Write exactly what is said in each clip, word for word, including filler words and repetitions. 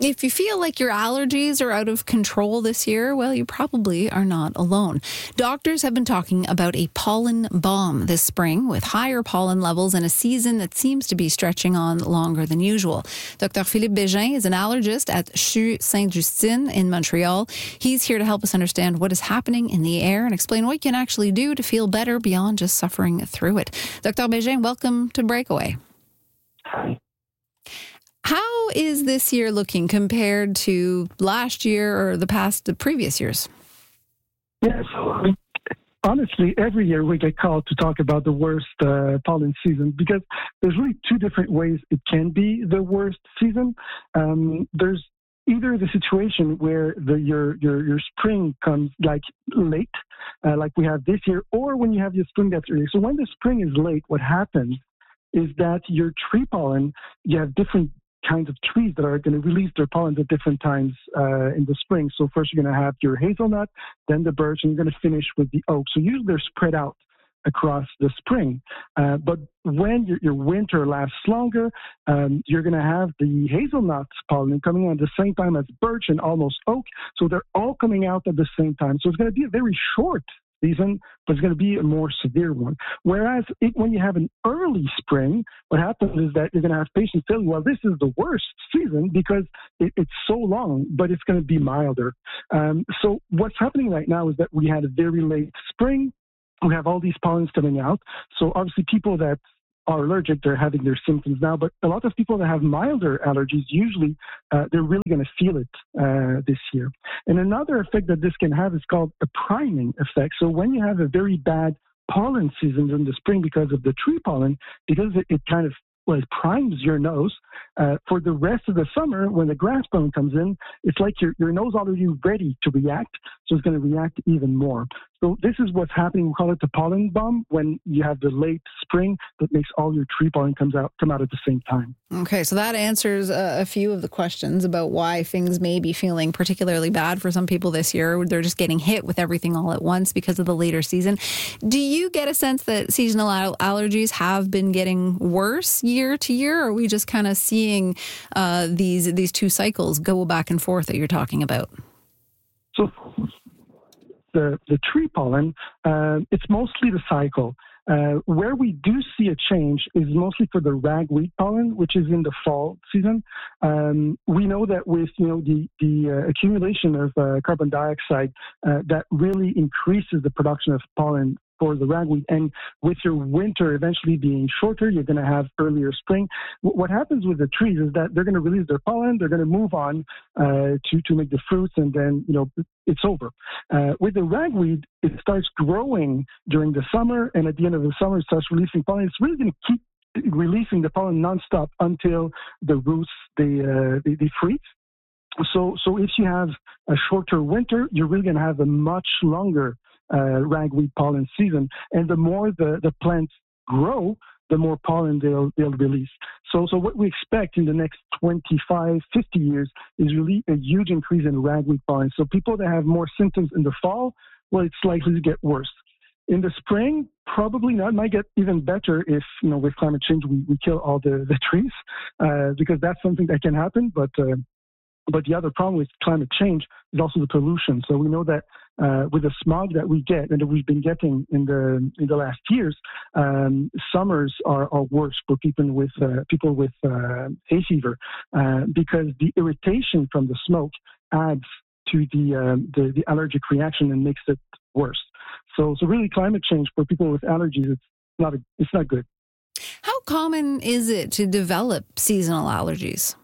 If you feel like your allergies are out of control this year, well, you probably are not alone. Doctors have been talking about a pollen bomb this spring with higher pollen levels in a season that seems to be stretching on longer than usual. Doctor Philippe Bégin is an allergist at C H U Sainte-Justine in Montreal. He's here to help us understand what is happening in the air and explain what you can actually do to feel better beyond just suffering through it. Doctor Bégin, welcome to Breakaway. Hi. How is this year looking compared to last year or the past, the previous years? Yeah, so um, honestly, every year we get called to talk about the worst uh, pollen season because there's really two different ways it can be the worst season. Um, there's either the situation where the, your, your, your spring comes like late, uh, like we have this year, or when you have your spring that's early. So when the spring is late, what happens is that your tree pollen, you have different kinds of trees that are going to release their pollen at different times uh, in the spring. So first you're going to have your hazelnut, then the birch, and you're going to finish with the oak. So usually they're spread out across the spring. Uh, but when your, your winter lasts longer, um, you're going to have the hazelnut pollen coming out at the same time as birch and almost oak. So they're all coming out at the same time. So it's going to be a very short season, but it's going to be a more severe one. Whereas it, when you have an early spring, what happens is that you're going to have patients tell you, well, this is the worst season because it, it's so long, but it's going to be milder. Um, so what's happening right now is that we had a very late spring. We have all these pollens coming out. So obviously people that are allergic, they're having their symptoms now, but a lot of people that have milder allergies, usually uh, they're really going to feel it uh, this year. And another effect that this can have is called a priming effect. So when you have a very bad pollen season in the spring because of the tree pollen, because it, it kind of well, it primes your nose. Uh, for the rest of the summer, when the grass pollen comes in, it's like your, your nose already ready to react, so it's going to react even more. So this is what's happening. We call it the pollen bomb when you have the late spring that makes all your tree pollen comes out come out at the same time. Okay, so that answers a, a few of the questions about why things may be feeling particularly bad for some people this year. They're just getting hit with everything all at once because of the later season. Do you get a sense that seasonal al- allergies have been getting worse year to year, or are we just kind of seeing uh, these these two cycles go back and forth that you're talking about? So the, the tree pollen, uh, it's mostly the cycle. Uh, where we do see a change is mostly for the ragweed pollen, which is in the fall season. Um, we know that with you know the the uh, accumulation of uh, carbon dioxide, uh, that really increases the production of pollen for the ragweed. And with your winter eventually being shorter, you're going to have earlier spring. W- what happens with the trees is that they're going to release their pollen, they're going to move on uh, to to make the fruits, and then you know it's over. Uh, with the ragweed, it starts growing during the summer, and at the end of the summer, it starts releasing pollen. It's really going to keep releasing the pollen nonstop until the roots they uh, they, they freeze. So, so if you have a shorter winter, you're really going to have a much longer uh, ragweed pollen season, and the more the, the plants grow, the more pollen they'll they'll release. So, so what we expect in the next twenty-five, fifty years is really a huge increase in ragweed pollen. So people that have more symptoms in the fall, well, it's likely to get worse. In the spring, probably not. It might get even better if, you know, with climate change, we, we kill all the, the trees, uh, because that's something that can happen. But uh, but the other problem with climate change is also the pollution. So we know that uh, with the smog that we get and that we've been getting in the in the last years, um, summers are, are worse for people with uh, people with uh, hay fever uh, because the irritation from the smoke adds to the, um, the the allergic reaction and makes it worse. So so really, climate change for people with allergies, it's not a, it's not good. How common is it to develop seasonal allergies?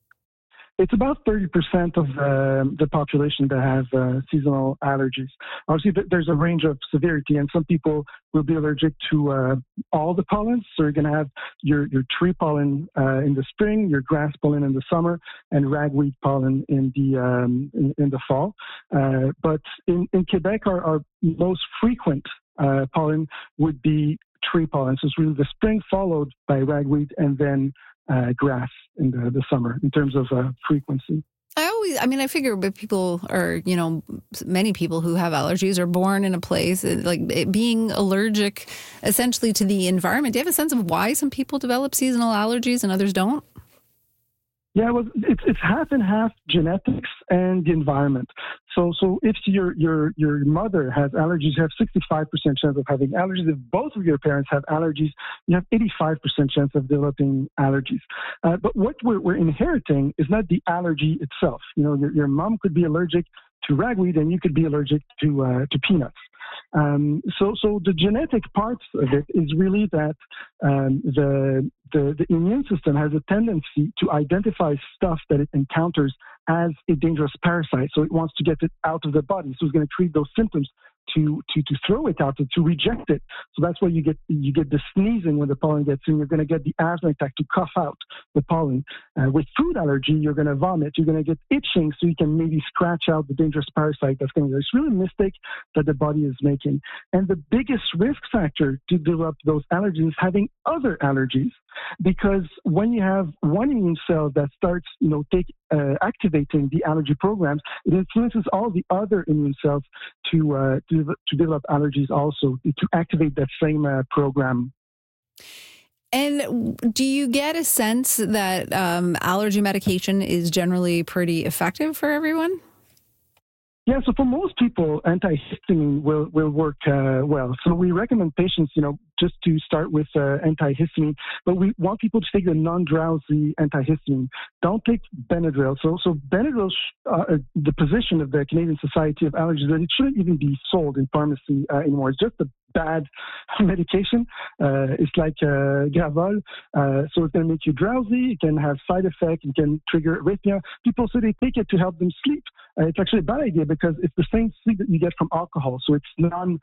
It's about thirty percent of uh, the population that have uh, seasonal allergies. Obviously, there's a range of severity, and some people will be allergic to uh, all the pollens. So you're going to have your, your tree pollen uh, in the spring, your grass pollen in the summer, and ragweed pollen in the um, in, in the fall. Uh, but in, in Quebec, our, our most frequent uh, pollen would be tree pollen. So it's really the spring followed by ragweed, and then Uh, grass in the, the summer in terms of uh, frequency. I always, I mean, I figure but people are, you know, many people who have allergies are born in a place, like it being allergic essentially to the environment. Do you have a sense of why some people develop seasonal allergies and others don't? Yeah, well, it's it's half and half genetics and the environment. So so if your your your mother has allergies, you have sixty-five percent chance of having allergies. If both of your parents have allergies, you have eighty-five percent chance of developing allergies. Uh, but what we're, we're inheriting is not the allergy itself. You know, your, your mom could be allergic to ragweed, and you could be allergic to uh, to peanuts. Um, so, so the genetic parts of it is really that um, the, the the immune system has a tendency to identify stuff that it encounters as a dangerous parasite. So it wants to get it out of the body. So it's going to treat those symptoms to to to throw it out, to, to reject it. So that's why you get you get the sneezing when the pollen gets in. You're going to get the asthma attack to cough out the pollen. Uh, with food allergy, you're going to vomit. You're going to get itching, so you can maybe scratch out the dangerous parasite that's going to. It's really a mistake that the body is making. And the biggest risk factor to develop those allergies is having other allergies, because when you have one immune cell that starts, you know, take uh, activating the allergy programs, it influences all the other immune cells to uh, to, to develop allergies also, to activate that same uh, program. And do you get a sense that um, allergy medication is generally pretty effective for everyone? Yeah, so for most people, antihistamine will, will work uh, well. So we recommend patients, you know, just to start with uh, antihistamine, but we want people to take the non-drowsy antihistamine. Don't take Benadryl. So, so Benadryl, uh, the position of the Canadian Society of Allergies, that it shouldn't even be sold in pharmacy uh, anymore. It's just a bad medication. Uh, it's like uh, Gravol. Uh, so it's going to make you drowsy. It can have side effects. It can trigger arrhythmia. People say they take it to help them sleep. Uh, it's actually a bad idea because it's the same sleep that you get from alcohol. So it's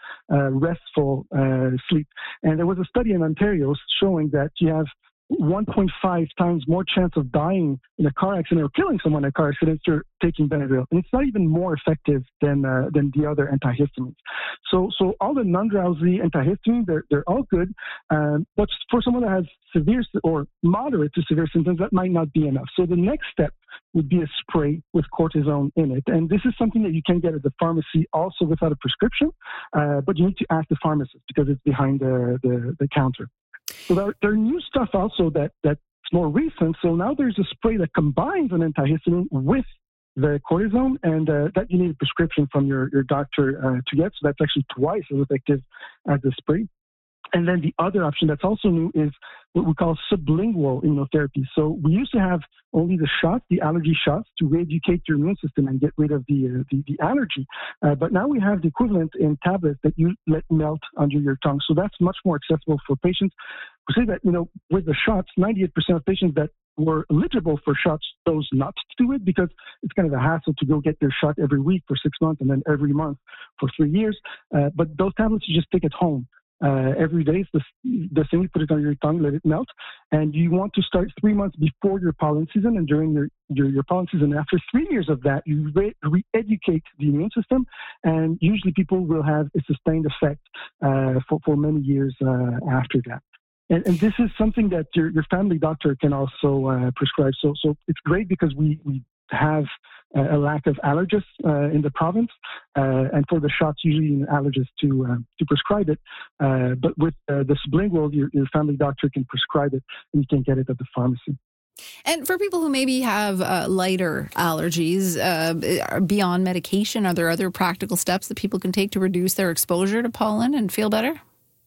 non-restful uh, uh, sleep. And there was a study in Ontario showing that you have one point five times more chance of dying in a car accident or killing someone in a car accident if you're taking Benadryl. And it's not even more effective than uh, than the other antihistamines. So so all the non-drowsy antihistamines, they're, they're all good. Um, but for someone that has severe or moderate to severe symptoms, that might not be enough. So the next step would be a spray with cortisone in it. And this is something that you can get at the pharmacy also without a prescription, uh, but you need to ask the pharmacist because it's behind the, the, the counter. So there, there are new stuff also that, that's more recent. So now there's a spray that combines an antihistamine with the cortisone, and uh, that you need a prescription from your, your doctor uh, to get. So that's actually twice as effective as the spray. And then the other option that's also new is what we call sublingual immunotherapy. So we used to have only the shots, the allergy shots, to re-educate your immune system and get rid of the uh, the, the allergy. Uh, but now we have the equivalent in tablets that you let melt under your tongue. So that's much more accessible for patients. We say that, you know, with the shots, ninety-eight percent of patients that were eligible for shots chose not to do it because it's kind of a hassle to go get their shot every week for six months and then every month for three years. Uh, but those tablets you just take at home. Uh, every day, it's the, the thing, you put it on your tongue, let it melt. And you want to start three months before your pollen season and during your, your, your pollen season. After three years of that, you re- re-educate the immune system, and usually people will have a sustained effect uh, for, for many years uh, after that. And, and this is something that your, your family doctor can also uh, prescribe. So, so it's great because we, we have a lack of allergists uh, in the province, uh, and for the shots, usually an allergist to uh, to prescribe it. Uh, but with uh, the sublingual, your, your family doctor can prescribe it, and you can get it at the pharmacy. And for people who maybe have uh, lighter allergies uh, beyond medication, are there other practical steps that people can take to reduce their exposure to pollen and feel better?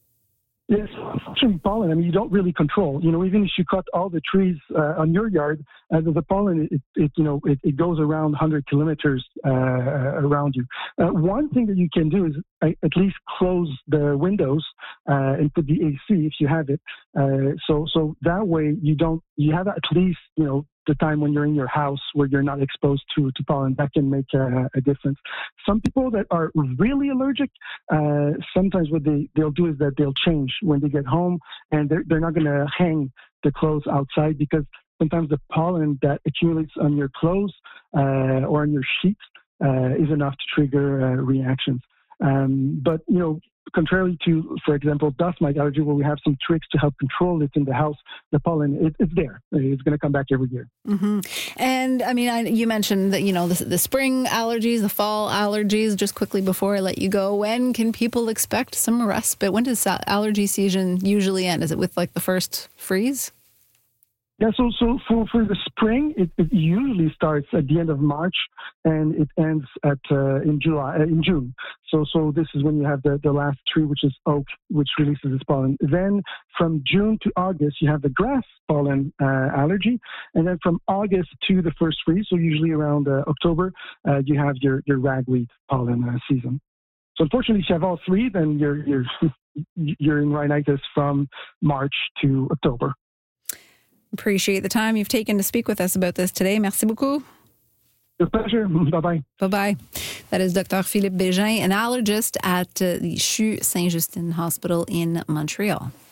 Yes, unfortunately, pollen, I mean, you don't really control. You know, even if you cut all the trees uh, on your yard, uh, the pollen, it, it you know, it, it goes around one hundred kilometers uh, around you. Uh, one thing that you can do is uh, at least close the windows uh, and put the A C if you have it. Uh, so, so that way you don't, you have at least, you know, the time when you're in your house where you're not exposed to, to pollen. That can make a, a difference. Some people that are really allergic, uh, sometimes what they, they'll do is that they'll change when they get home, and they're, they're not going to hang the clothes outside because sometimes the pollen that accumulates on your clothes uh, or on your sheets uh, is enough to trigger uh, reactions. Um, but, you know, contrary to, for example, dust mite allergy, where we have some tricks to help control it in the house, the pollen, it, it's there. It's going to come back every year. Mm-hmm. And, I mean, I, you mentioned that, you know, the, the spring allergies, the fall allergies. Just quickly before I let you go, when can people expect some respite? When does allergy season usually end? Is it with, like, the first freeze? Yeah, so so for, for the spring, it, it usually starts at the end of March and it ends at uh, in July uh, in June. So so this is when you have the, the last tree, which is oak, which releases its pollen. Then from June to August, you have the grass pollen uh, allergy, and then from August to the first freeze, so usually around uh, October, uh, you have your your ragweed pollen uh, season. So unfortunately, if you have all three, then you're you're you're in rhinitis from March to October. Appreciate the time you've taken to speak with us about this today. Merci beaucoup. It's a pleasure. Bye-bye. Bye-bye. That is Doctor Philippe Bégin, an allergist at uh, the C H U Saint-Justine Hospital in Montreal.